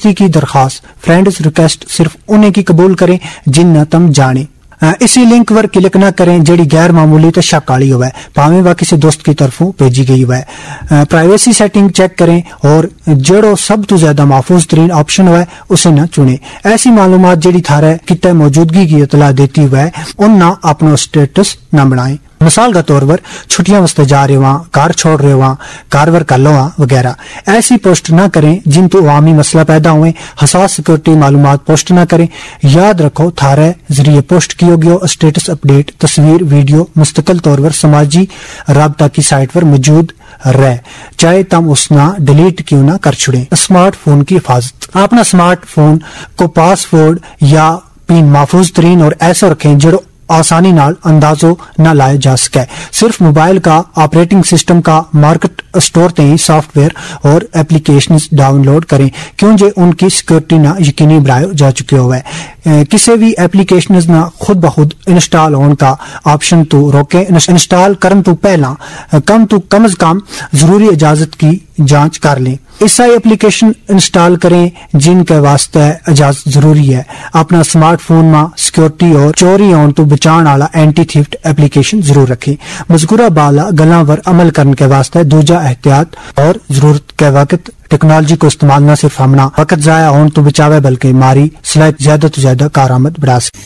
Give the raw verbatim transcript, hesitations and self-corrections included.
دوستی کی درخواست فرینڈز ریکویسٹ صرف انہیں کی قبول کریں جن نہ تم جانے. اسی لنک پر کلک نہ کریں جڑی غیر معمولی تو شک والی ہوئے پاویں وہ کسی دوست کی طرفوں بھیجی گئی ہوئے. پرائیویسی سیٹنگ چیک کریں اور جڑو سب تو زیادہ محفوظ ترین آپشن ہوئے اسے نہ چنیں. ایسی معلومات جڑی تھارے کتے موجودگی کی اطلاع دیتی ہوئے ان نہ اپنا اسٹیٹس نہ بنائیں. مثال کا طور پر چھٹیاں واسطے جا رہے ہواں، کار چھوڑ رہے ہواں، کار ور کر لو وغیرہ. ایسی پوسٹ نہ کریں جن تو عوامی مسئلہ پیدا ہوئے. حساس سیکورٹی معلومات پوسٹ نہ کریں. یاد رکھو تھارے ذریعے پوسٹ کی ہوگی اسٹیٹس اپڈیٹ تصویر ویڈیو مستقل طور پر سماجی رابطہ کی سائٹ پر موجود رہ چاہے تم اس نہ ڈیلیٹ کیوں نہ کر چھڑیں. اسمارٹ فون کی حفاظت. اپنا اسمارٹ فون کو پاس ورڈ یا پن محفوظ ترین اور ایسا رکھیں جڑو آسانی نال اندازوں نہ لائے جا سکے. صرف موبائل کا آپریٹنگ سسٹم کا مارکیٹ اسٹور تے ہی سافٹ ویئر اور اپلیکیشنز ڈاؤن لوڈ کریں کیونکہ ان کی سیکورٹی نہ یقینی بنائے جا چکے ہوئے. کسی بھی اپلیکیشنز نہ خود بخود انسٹال ہون کا آپشن تو روکیں. انسٹال کرن تو پہلا کم تو کم از کم ضروری اجازت کی جانچ کر لیں. ایسا اپلیکیشن انسٹال کریں جن کے واسطے اجازت ضروری ہے. اپنا اسمارٹ فون میں سیکورٹی اور چوری ہون تو بچان والا اینٹی تھیفٹ اپلیکیشن ضرور رکھیں. مذکورہ بالا گلاں ور عمل کرنے کے واسطے دوجا احتیاط اور ضرورت کے وقت ٹیکنالوجی کو استعمال نہ صرف ہمنا وقت ضائع ہون تو بچاوے بلکہ ماری صلاحیت زیادہ تو زیادہ کارآمد بڑھا سکے.